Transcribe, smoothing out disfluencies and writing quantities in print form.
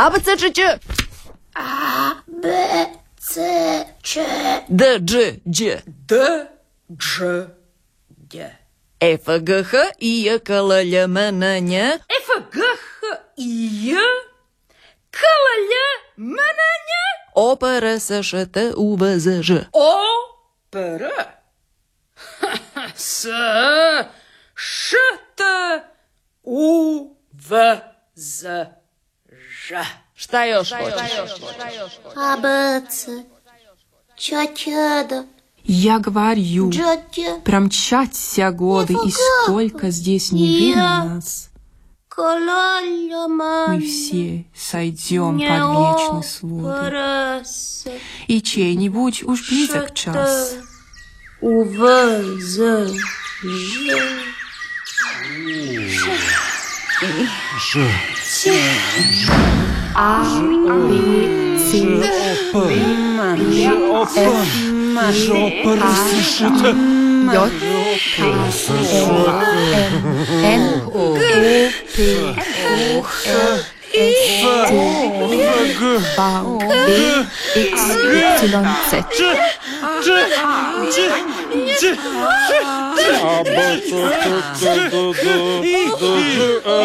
А, Б, Ц, Ч, Ч. А, Б, Ц, Ч. Д, Дж, Дж. Д, Дж, Д. Ф, Г, Х, И, К, Л, Л, М, Н, Н. Ф, Г, Х, И, К, Л, Л, М, Н, Н. О, П, Р, С, Ш, Т, У, В, З, Ж. О, П, Р. С, Ш, Т, У, В, З, Ж. Šta još hoćeš? А, Б, Ц. Ча-ча-да. Я говорю, Джа-ча. промчатся годы, и сколько здесь не видно нас, мы все сойдем под вечный своды. И чей-нибудь уж близок час. У, В, З, Ж. А, Б, С, Д, Ф, J, K, L, M, N, O, P, O, R, S, T, V, X, Y, Z.